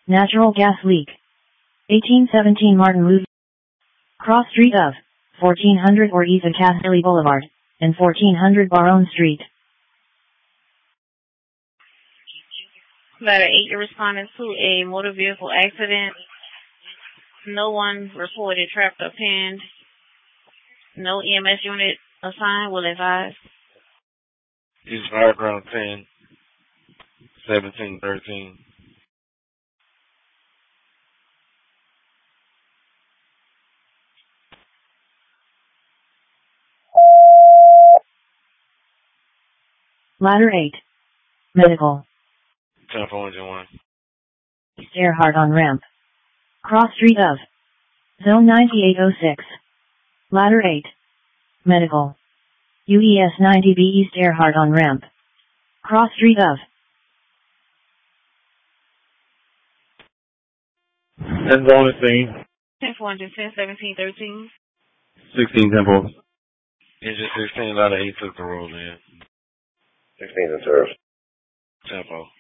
Natural gas leak. 1817 Martin Luther. Cross street of 1400 or Ethan Castelli Boulevard, and 1400 Baronne Street. Letter 8, you're responding to a motor vehicle accident. No one reported trapped or pinned. No EMS unit assigned. Will advise. Use fireground 10, 1713. Ladder 8. Medical. 10-4-1. Earhart on ramp. Cross street of Zone 9806. Ladder 8. Medical. UES 90B East Earhart on ramp. Cross street of 10 bonus scene. 10-410, 1713. 16 tempo. Engine 16, ladder 8 took the road in. 16 to serve. Tempo.